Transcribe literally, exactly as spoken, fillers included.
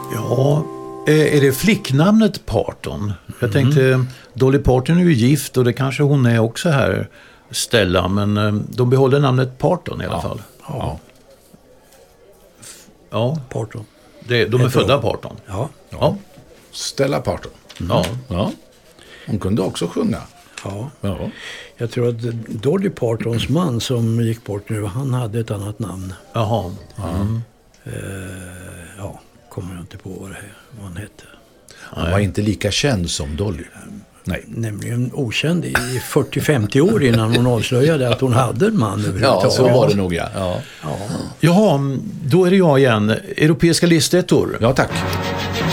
Ja, är det flicknamnet Parton? Jag tänkte, Dolly Parton är ju gift och det kanske hon är också här, Stella, men de behåller namnet Parton i alla ja. fall. Ja. Ja, Parton. Det, de är Heter födda de. Parton. Ja. Ja. Stella Parton. Mm. Ja. Ja. Hon kunde också sjunga. Ja. Ja. Jag tror att Dolly Partons man som gick bort nu, han hade ett annat namn. Jaha. Mm. Eh, ja, kommer jag inte på vad, det här, vad han hette. Han var inte lika känd som Dolly. Nej. Nämligen okänd i fyrtio till femtio år innan hon avslöjade att hon hade en man överhuvudtaget. Ja, så var det nog, ja. Ja, ja. Jaha, då är det jag igen. Europeiska listettor. ja tack.